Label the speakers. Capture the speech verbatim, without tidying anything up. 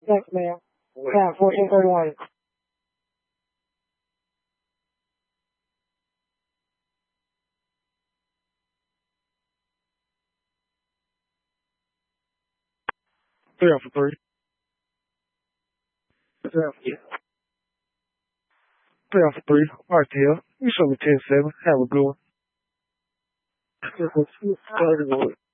Speaker 1: Thanks, ma'am. Time fourteen thirty-one. Three off for three. Three off for three. Three off for three. All right, Tail. You show me ten seven. Have a good one.